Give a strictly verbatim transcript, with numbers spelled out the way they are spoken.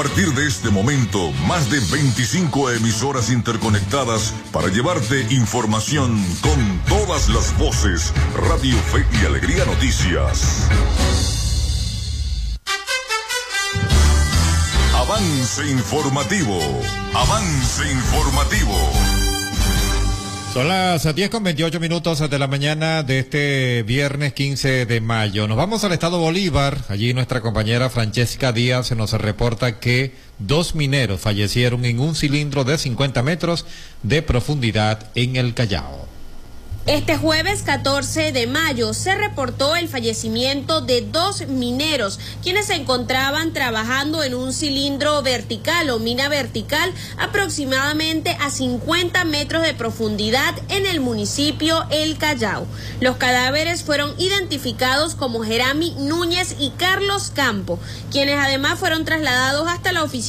partir de este momento, más de veinticinco emisoras interconectadas para llevarte información con todas las voces. Radio Fe y Alegría Noticias. Avance informativo. Avance informativo. Son las diez con veintiocho minutos de la mañana de este viernes quince de mayo. Nos vamos al estado Bolívar. Allí nuestra compañera Francesca Díaz nos reporta que dos mineros fallecieron en un cilindro de cincuenta metros de profundidad en el Callao. Este jueves catorce de mayo se reportó el fallecimiento de dos mineros, quienes se encontraban trabajando en un cilindro vertical o mina vertical aproximadamente a cincuenta metros de profundidad en el municipio El Callao. Los cadáveres fueron identificados como Jerami Núñez y Carlos Campo, quienes además fueron trasladados hasta la oficina